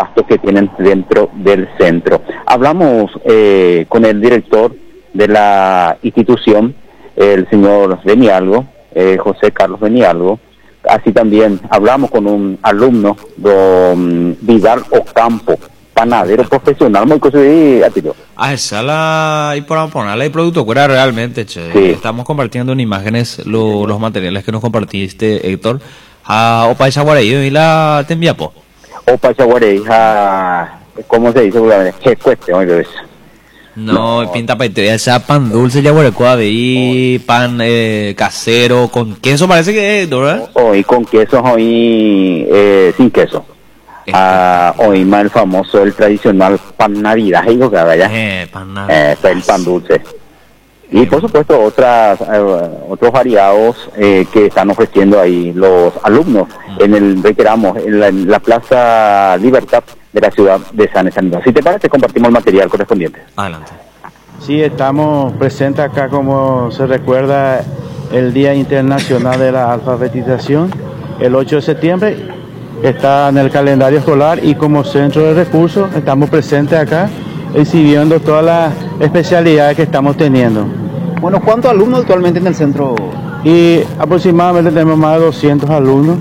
gastos que tienen dentro del centro. Hablamos con el director de la institución, el señor Benialgo, José Carlos Benialgo. Así también hablamos con un alumno, don Vidal Ocampo, panadero profesional, muy conseguido. Esa la y por ponerle el producto fuera realmente, che. Sí. Estamos compartiendo en imágenes los materiales que nos compartiste, Héctor. A Opa Chaguarey y la te envía po. Opa Chaguarey, ¿cómo se dice? ¿Qué cuestión es? No, pinta petería, esa pan dulce ya y pan casero con queso parece que es, ¿verdad? Hoy con queso, hoy sin queso. Hoy más el famoso, el tradicional pan navideño que vaya. El pan dulce. Y por supuesto otros variados que están ofreciendo ahí los alumnos en la Plaza Libertad de la ciudad de San Isidro. Si te parece, compartimos el material correspondiente. Adelante. Sí, estamos presentes acá, como se recuerda, el Día Internacional de la Alfabetización, el 8 de septiembre, está en el calendario escolar y como centro de recursos estamos presentes acá exhibiendo todas las especialidades que estamos teniendo. Bueno, ¿cuántos alumnos actualmente en el centro? Y aproximadamente tenemos más de 200 alumnos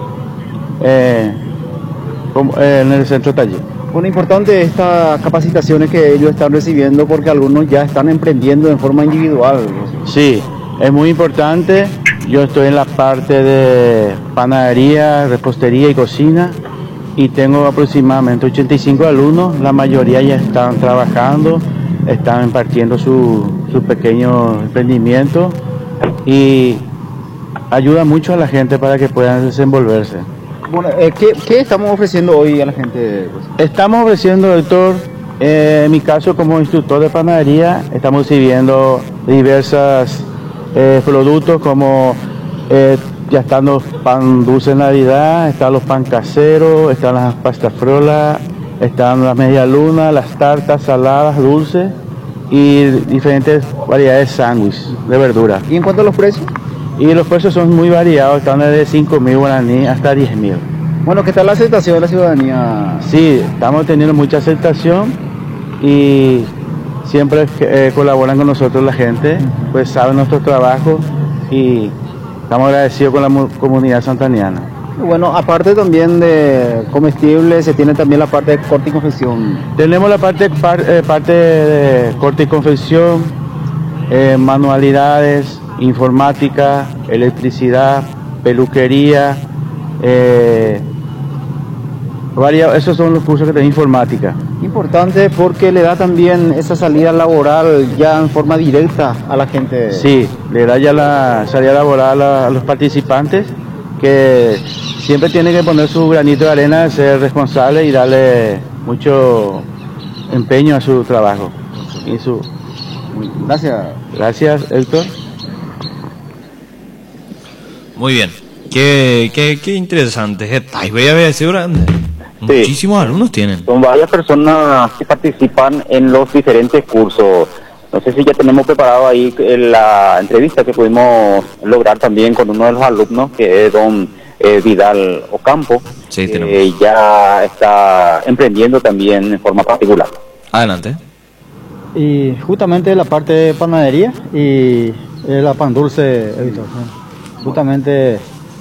en el centro taller. Bueno, importante estas capacitaciones que ellos están recibiendo porque algunos ya están emprendiendo en forma individual. Sí, es muy importante. Yo estoy en la parte de panadería, repostería y cocina y tengo aproximadamente 85 alumnos. La mayoría ya están trabajando, están impartiendo su pequeño emprendimiento y ayuda mucho a la gente para que puedan desenvolverse. Bueno, ¿qué estamos ofreciendo hoy a la gente? Estamos ofreciendo, doctor, en mi caso como instructor de panadería, estamos exhibiendo diversos productos como ya están los pan dulce de Navidad, están los pan caseros, están las pastas frolas, están las media luna, las tartas saladas, dulces y diferentes variedades de sándwich de verdura. ¿Y en cuanto a los precios? Y los precios son muy variados, están desde 5.000 guaraní hasta 10.000. Bueno, ¿qué tal la aceptación de la ciudadanía? Sí, estamos teniendo mucha aceptación y siempre colaboran con nosotros la gente, pues saben nuestro trabajo y estamos agradecidos con la comunidad santaniana. Bueno, aparte también de comestibles, se tiene también la parte de corte y confección. Tenemos la parte de corte y confección, manualidades, informática, electricidad, peluquería, esos son los cursos que tiene informática. Importante porque le da también esa salida laboral ya en forma directa a la gente. Sí, le da ya la salida laboral a los participantes que siempre tienen que poner su granito de arena de ser responsable y darle mucho empeño a su trabajo. Gracias. Gracias, Héctor. Muy bien. Qué interesante. Voy a ver, seguramente. Sí. Muchísimos alumnos tienen. Son varias personas que participan en los diferentes cursos. No sé si ya tenemos preparado ahí la entrevista que pudimos lograr también con uno de los alumnos, que es don Vidal Ocampo, sí, que ya está emprendiendo también en forma particular. Adelante. Y justamente la parte de panadería y la pan dulce, justamente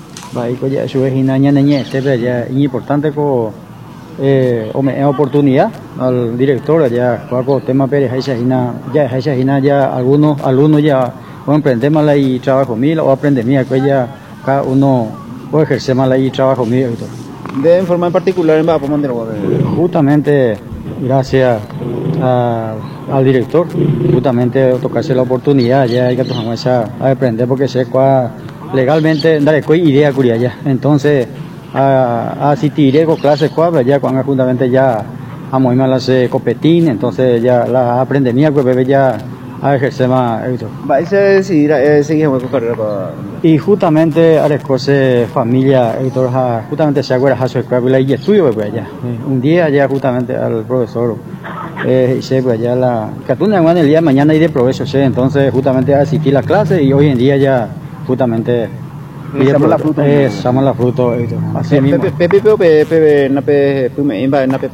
es importante oportunidad al director allá Juaco Tema Pérez ya algunos alumnos ya pueden aprender más y trabajo mío o aprender mía que ya cada uno puede ejercer más y trabajo mío de forma en particular en justamente gracias al director justamente tocarse la oportunidad ya hay que a aprender porque sé cuál legalmente daré idea curia ya entonces asistiré con clases cuadras ya cuando justamente ya a muy mal hace copetín entonces ya la aprende mía pues bebé ya a ejercer más va a decidir seguir con carrera para... y justamente a las familia Héctor justamente se acuerda a su escuela y estudio pues ya un día ya justamente al profesor se pues ya la catuna en el día de mañana y de provecho entonces justamente asistí a la clase y hoy en día ya justamente Echamos la fruta. Echamos la fruta. Pepe,